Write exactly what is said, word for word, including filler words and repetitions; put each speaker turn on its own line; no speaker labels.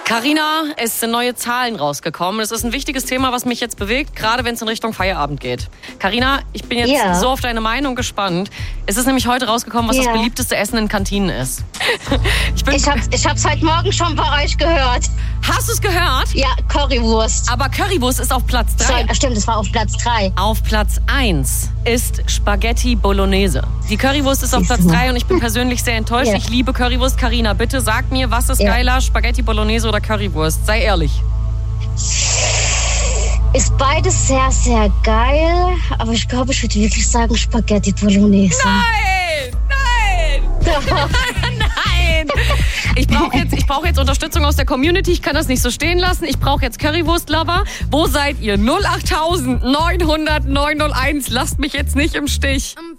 Carina, es sind neue Zahlen rausgekommen. Es ist ein wichtiges Thema, was mich jetzt bewegt, gerade wenn es in Richtung Feierabend geht. Carina, ich bin jetzt
Ja.
so auf deine Meinung gespannt. Es ist nämlich heute rausgekommen, was
Ja.
das beliebteste Essen in Kantinen ist. ich bin,
Ich hab's, ich hab's heute Morgen schon bei euch gehört.
Hast du es gehört?
Ja, Currywurst.
Aber Currywurst ist auf Platz drei.
So, stimmt, das war auf Platz drei.
Auf Platz eins ist Spaghetti Bolognese. Die Currywurst ist auf Platz drei und ich bin persönlich sehr enttäuscht.
Ja.
Ich liebe Currywurst. Carina, bitte sag mir, was ist
Ja.
geiler, Spaghetti Bolognese oder Currywurst? Sei ehrlich.
Ist beides sehr, sehr geil. Aber ich glaube, ich würde wirklich sagen Spaghetti Bolognese.
Nein! Nein! Nein! Ich brauche jetzt, ich brauch jetzt Unterstützung aus der Community. Ich kann das nicht so stehen lassen. Ich brauche jetzt Currywurst-Lover. Wo seid ihr? null acht neun null null eins. Lasst mich jetzt nicht im Stich.